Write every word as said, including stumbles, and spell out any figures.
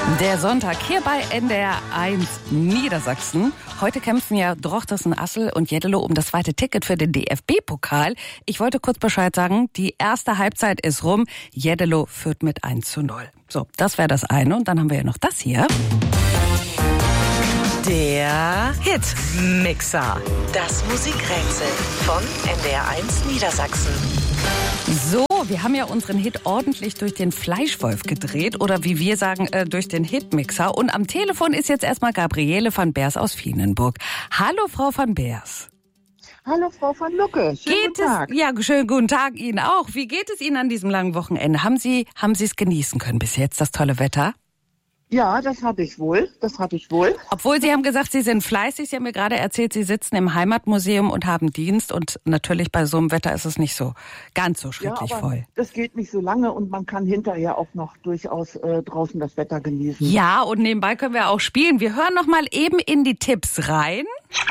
Der Sonntag hier bei N D R eins Niedersachsen. Heute kämpfen ja Drochtersen, Assel und Jeddelo um das zweite Ticket für den D F B-Pokal. Ich wollte kurz Bescheid sagen, die erste Halbzeit ist rum. Jeddelo führt mit eins zu null. So, das wäre das eine. Und dann haben wir ja noch das hier. Der Hitmixer. Das Musikrätsel von N D R eins Niedersachsen. So, wir haben ja unseren Hit ordentlich durch den Fleischwolf gedreht oder wie wir sagen, äh, durch den Hitmixer. Und am Telefon ist jetzt erstmal Gabriele van Beers aus Vienenburg. Hallo, Frau van Beers. Hallo, Frau van Lucke. Schönen geht guten Tag. Es, ja, schönen guten Tag Ihnen auch. Wie geht es Ihnen an diesem langen Wochenende? Haben Sie, haben Sie es genießen können bis jetzt, das tolle Wetter? Ja, das habe ich wohl. Das habe ich wohl. Obwohl Sie haben gesagt, Sie sind fleißig. Sie haben mir gerade erzählt, Sie sitzen im Heimatmuseum und haben Dienst. Und natürlich bei so einem Wetter ist es nicht so ganz so schrecklich ja, aber voll. Das geht nicht so lange und man kann hinterher auch noch durchaus äh, draußen das Wetter genießen. Ja, und nebenbei können wir auch spielen. Wir hören noch mal eben in die Tipps rein.